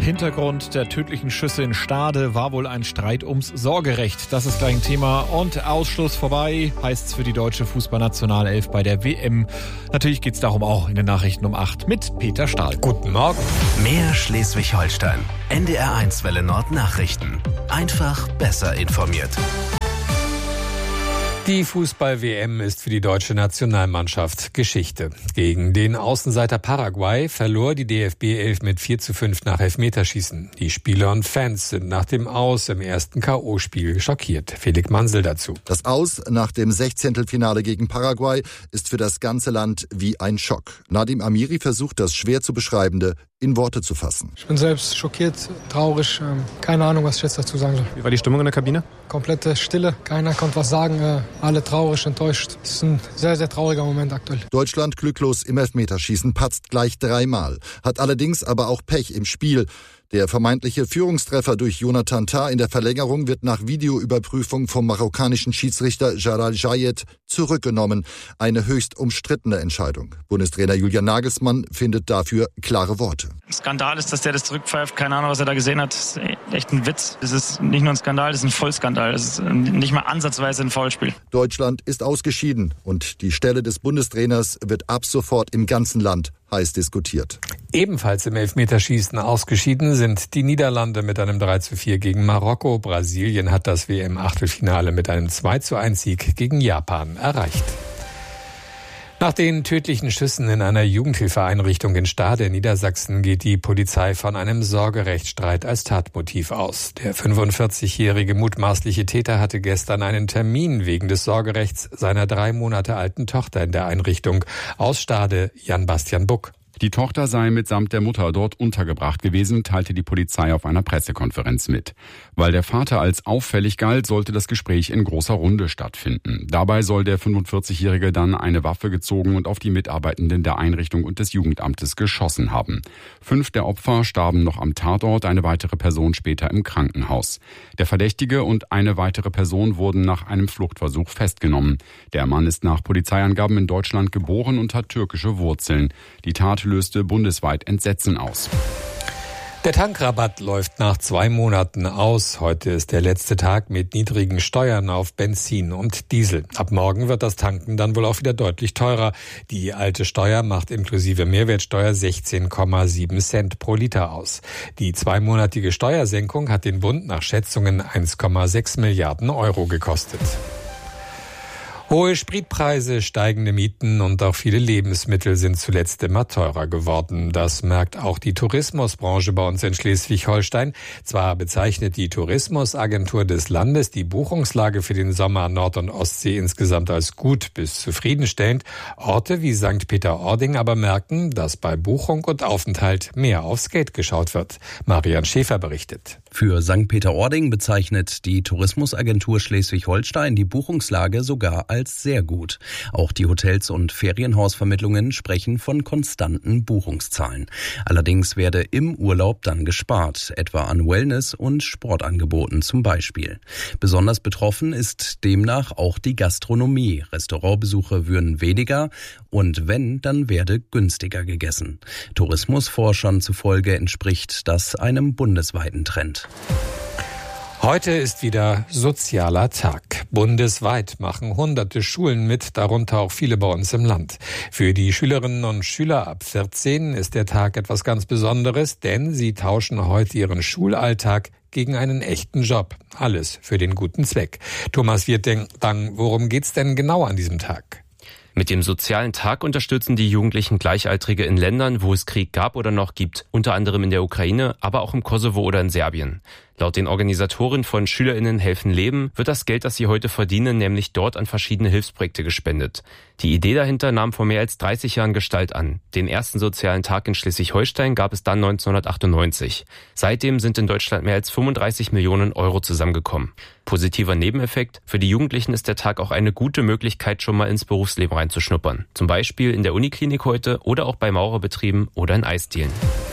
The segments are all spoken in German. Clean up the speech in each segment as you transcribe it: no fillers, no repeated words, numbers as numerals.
Hintergrund der tödlichen Schüsse in Stade war wohl ein Streit ums Sorgerecht. Das ist gleich ein Thema. Und Ausschluss vorbei heißt's für die deutsche Fußballnationalelf bei der WM. Natürlich geht's darum auch in den Nachrichten um 8 mit Peter Stahl. Guten Morgen. Mehr Schleswig-Holstein. NDR1 Welle Nord Nachrichten. Einfach besser informiert. Die Fußball-WM ist für die deutsche Nationalmannschaft Geschichte. Gegen den Außenseiter Paraguay verlor die DFB 11 mit 4:5 nach Elfmeterschießen. Die Spieler und Fans sind nach dem Aus im ersten K.O.-Spiel schockiert. Felix Mansel dazu. Das Aus nach dem 16. Finale gegen Paraguay ist für das ganze Land wie ein Schock. Nadim Amiri versucht, das schwer zu beschreibende in Worte zu fassen. Ich bin selbst schockiert, traurig, keine Ahnung, was ich jetzt dazu sagen soll. Wie war die Stimmung in der Kabine? Komplette Stille, keiner konnte was sagen, alle traurig, enttäuscht. Es ist ein sehr, sehr trauriger Moment aktuell. Deutschland glücklos im Elfmeterschießen, patzt gleich 3-mal, hat allerdings aber auch Pech im Spiel. Der vermeintliche Führungstreffer durch Jonathan Tah in der Verlängerung wird nach Videoüberprüfung vom marokkanischen Schiedsrichter Jalal Jayed zurückgenommen. Eine höchst umstrittene Entscheidung. Bundestrainer Julian Nagelsmann findet dafür klare Worte. Skandal ist, dass der das zurückpfeift. Keine Ahnung, was er da gesehen hat. Das ist echt ein Witz. Das ist nicht nur ein Skandal, das ist ein Vollskandal. Das ist nicht mal ansatzweise ein Foulspiel. Deutschland ist ausgeschieden und die Stelle des Bundestrainers wird ab sofort im ganzen Land heiß diskutiert. Ebenfalls im Elfmeterschießen ausgeschieden sind die Niederlande mit einem 3:4 gegen Marokko. Brasilien hat das WM-Achtelfinale mit einem 2:1-Sieg gegen Japan erreicht. Nach den tödlichen Schüssen in einer Jugendhilfeeinrichtung in Stade in Niedersachsen geht die Polizei von einem Sorgerechtsstreit als Tatmotiv aus. Der 45-jährige mutmaßliche Täter hatte gestern einen Termin wegen des Sorgerechts seiner 3 Monate alten Tochter in der Einrichtung. Aus Stade, Jan-Bastian Buck. Die Tochter sei mitsamt der Mutter dort untergebracht gewesen, teilte die Polizei auf einer Pressekonferenz mit. Weil der Vater als auffällig galt, sollte das Gespräch in großer Runde stattfinden. Dabei soll der 45-Jährige dann eine Waffe gezogen und auf die Mitarbeitenden der Einrichtung und des Jugendamtes geschossen haben. 5 der Opfer starben noch am Tatort, eine weitere Person später im Krankenhaus. Der Verdächtige und eine weitere Person wurden nach einem Fluchtversuch festgenommen. Der Mann ist nach Polizeiangaben in Deutschland geboren und hat türkische Wurzeln. Die Tat löste bundesweit Entsetzen aus. Der Tankrabatt läuft nach 2 Monaten aus. Heute ist der letzte Tag mit niedrigen Steuern auf Benzin und Diesel. Ab morgen wird das Tanken dann wohl auch wieder deutlich teurer. Die alte Steuer macht inklusive Mehrwertsteuer 16,7 Cent pro Liter aus. Die 2-monatige Steuersenkung hat den Bund nach Schätzungen 1,6 Milliarden Euro gekostet. Hohe Spritpreise, steigende Mieten und auch viele Lebensmittel sind zuletzt immer teurer geworden. Das merkt auch die Tourismusbranche bei uns in Schleswig-Holstein. Zwar bezeichnet die Tourismusagentur des Landes die Buchungslage für den Sommer an Nord- und Ostsee insgesamt als gut bis zufriedenstellend. Orte wie St. Peter-Ording aber merken, dass bei Buchung und Aufenthalt mehr aufs Geld geschaut wird. Marian Schäfer berichtet. Für St. Peter-Ording bezeichnet die Tourismusagentur Schleswig-Holstein die Buchungslage sogar als sehr gut. Auch die Hotels und Ferienhausvermittlungen sprechen von konstanten Buchungszahlen. Allerdings werde im Urlaub dann gespart, etwa an Wellness- und Sportangeboten zum Beispiel. Besonders betroffen ist demnach auch die Gastronomie. Restaurantbesuche würden weniger und wenn, dann werde günstiger gegessen. Tourismusforschern zufolge entspricht das einem bundesweiten Trend. Heute ist wieder Sozialer Tag. Bundesweit machen hunderte Schulen mit, darunter auch viele bei uns im Land. Für die Schülerinnen und Schüler ab 14 ist der Tag etwas ganz Besonderes, denn sie tauschen heute ihren Schulalltag gegen einen echten Job. Alles für den guten Zweck. Thomas Wirting, worum geht's denn genau an diesem Tag? Mit dem Sozialen Tag unterstützen die Jugendlichen Gleichaltrige in Ländern, wo es Krieg gab oder noch gibt, unter anderem in der Ukraine, aber auch im Kosovo oder in Serbien. Laut den Organisatoren von SchülerInnen helfen Leben wird das Geld, das sie heute verdienen, nämlich dort an verschiedene Hilfsprojekte gespendet. Die Idee dahinter nahm vor mehr als 30 Jahren Gestalt an. Den ersten Sozialen Tag in Schleswig-Holstein gab es dann 1998. Seitdem sind in Deutschland mehr als 35 Millionen Euro zusammengekommen. Positiver Nebeneffekt: Für die Jugendlichen ist der Tag auch eine gute Möglichkeit, schon mal ins Berufsleben reinzuschnuppern. Zum Beispiel in der Uniklinik heute oder auch bei Maurerbetrieben oder in Eisdielen.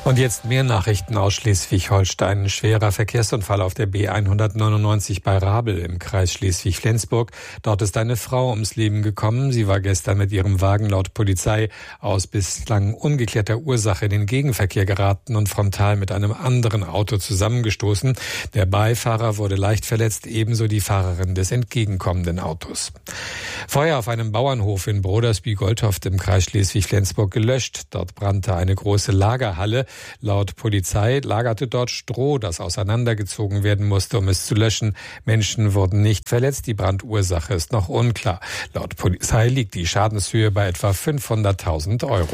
Und jetzt mehr Nachrichten aus Schleswig-Holstein. Ein schwerer Verkehrsunfall auf der B199 bei Rabel im Kreis Schleswig-Flensburg. Dort ist eine Frau ums Leben gekommen. Sie war gestern mit ihrem Wagen laut Polizei aus bislang ungeklärter Ursache in den Gegenverkehr geraten und frontal mit einem anderen Auto zusammengestoßen. Der Beifahrer wurde leicht verletzt, ebenso die Fahrerin des entgegenkommenden Autos. Feuer auf einem Bauernhof in Brodersby-Goldhoft im Kreis Schleswig-Flensburg gelöscht. Dort brannte eine große Lagerhalle. Laut Polizei lagerte dort Stroh, das auseinandergezogen werden musste, um es zu löschen. Menschen wurden nicht verletzt. Die Brandursache ist noch unklar. Laut Polizei liegt die Schadenshöhe bei etwa 500.000 €.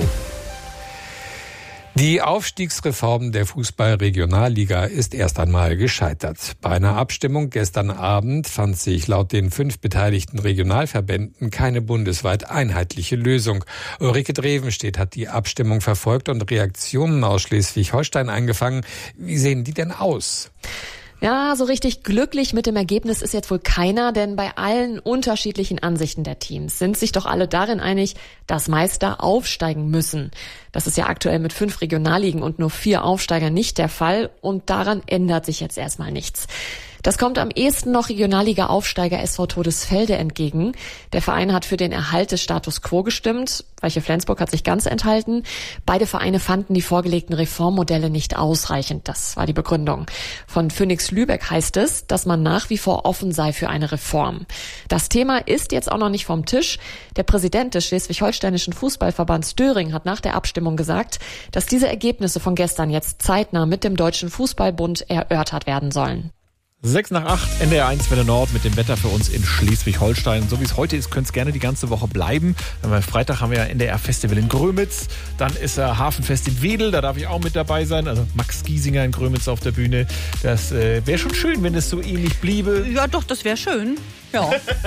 Die Aufstiegsreform der Fußball-Regionalliga ist erst einmal gescheitert. Bei einer Abstimmung gestern Abend fand sich laut den 5 beteiligten Regionalverbänden keine bundesweit einheitliche Lösung. Ulrike Drevenstedt hat die Abstimmung verfolgt und Reaktionen aus Schleswig-Holstein eingefangen. Wie sehen die denn aus? Ja, so richtig glücklich mit dem Ergebnis ist jetzt wohl keiner, denn bei allen unterschiedlichen Ansichten der Teams sind sich doch alle darin einig, dass Meister aufsteigen müssen. Das ist ja aktuell mit 5 Regionalligen und nur 4 Aufsteigern nicht der Fall und daran ändert sich jetzt erstmal nichts. Das kommt am ehesten noch Regionalliga-Aufsteiger SV Todesfelde entgegen. Der Verein hat für den Erhalt des Status Quo gestimmt. Weiche Flensburg hat sich ganz enthalten. Beide Vereine fanden die vorgelegten Reformmodelle nicht ausreichend. Das war die Begründung. Von Phoenix Lübeck heißt es, dass man nach wie vor offen sei für eine Reform. Das Thema ist jetzt auch noch nicht vom Tisch. Der Präsident des Schleswig-Holsteinischen Fußballverbands Döring hat nach der Abstimmung gesagt, dass diese Ergebnisse von gestern jetzt zeitnah mit dem Deutschen Fußballbund erörtert werden sollen. 6:08, NDR 1 Welle Nord mit dem Wetter für uns in Schleswig-Holstein. So wie es heute ist, könnte es gerne die ganze Woche bleiben. Freitag haben wir ja NDR Festival in Grömitz. Dann ist Hafenfest in Wedel, da darf ich auch mit dabei sein. Also Max Giesinger in Grömitz auf der Bühne. Das wäre schon schön, wenn es so ähnlich bliebe. Ja doch, das wäre schön. Ja.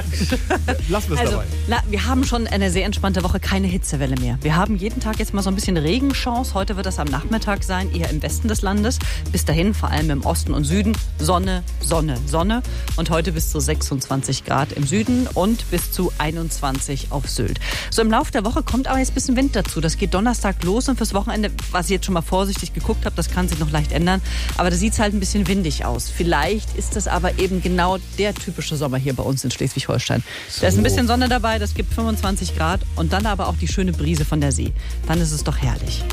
Lassen wir es dabei. Wir haben schon eine sehr entspannte Woche, keine Hitzewelle mehr. Wir haben jeden Tag jetzt mal so ein bisschen Regenchance. Heute wird das am Nachmittag sein, eher im Westen des Landes. Bis dahin vor allem im Osten und Süden Sonne, Sonne, Sonne. Und heute bis zu 26 Grad im Süden und bis zu 21 auf Sylt. So im Laufe der Woche kommt aber jetzt ein bisschen Wind dazu. Das geht Donnerstag los und fürs Wochenende, was ich jetzt schon mal vorsichtig geguckt habe, das kann sich noch leicht ändern. Aber da sieht es halt ein bisschen windig aus. Vielleicht ist das aber eben genau der typische Sommer hier bei uns in Schleswig-Holstein. So. Da ist ein bisschen Sonne dabei, das gibt 25 Grad und dann aber auch die schöne Brise von der See. Dann ist es doch herrlich.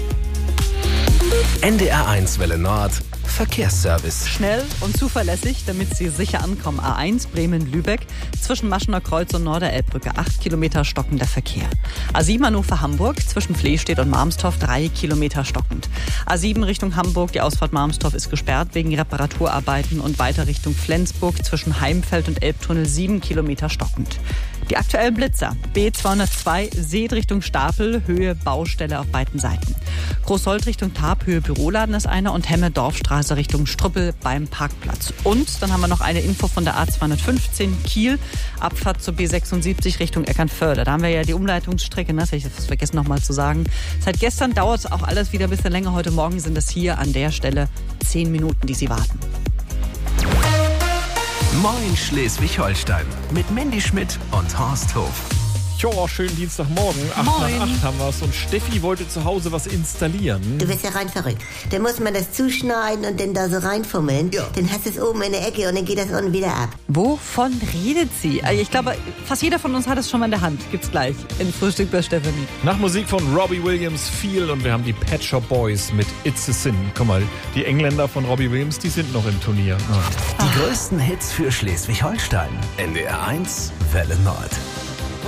NDR 1 Welle Nord Verkehrsservice. Schnell und zuverlässig, damit Sie sicher ankommen. A1 Bremen-Lübeck zwischen Maschener Kreuz und Norderelbbrücke 8 Kilometer stockender Verkehr. A7 Hannover-Hamburg zwischen Flehstedt und Marmstorf 3 Kilometer stockend. A7 Richtung Hamburg, die Ausfahrt Marmstorf ist gesperrt wegen Reparaturarbeiten und weiter Richtung Flensburg zwischen Heimfeld und Elbtunnel 7 Kilometer stockend. Die aktuellen Blitzer. B202 Seed Richtung Stapel, Höhe Baustelle auf beiden Seiten. Großsold Richtung Tarp, Höhe Büroladen ist einer und Hemme-Dorfstraße Richtung Strüppel beim Parkplatz. Und dann haben wir noch eine Info von der A215 Kiel, Abfahrt zur B76 Richtung Eckernförde. Da haben wir ja die Umleitungsstrecke, das habe ich fast vergessen nochmal zu sagen. Seit gestern dauert es auch alles wieder ein bisschen länger. Heute Morgen sind es hier an der Stelle 10 Minuten, die Sie warten. Moin Schleswig-Holstein mit Mandy Schmidt und Horst Hof. Jo, schönen Dienstagmorgen. 8:08 haben wir es. Und Steffi wollte zu Hause was installieren. Du bist ja rein verrückt. Da muss man das zuschneiden und dann da so reinfummeln. Ja. Dann hast du es oben in der Ecke und dann geht das unten wieder ab. Wovon redet sie? Also ich glaube, fast jeder von uns hat es schon mal in der Hand. Gibt's gleich in Frühstück bei Stefanie. Nach Musik von Robbie Williams, Feel, und wir haben die Pet Shop Boys mit It's a Sin. Guck mal, die Engländer von Robbie Williams, die sind noch im Turnier. Die größten Hits für Schleswig-Holstein. NDR 1 Welle Nord.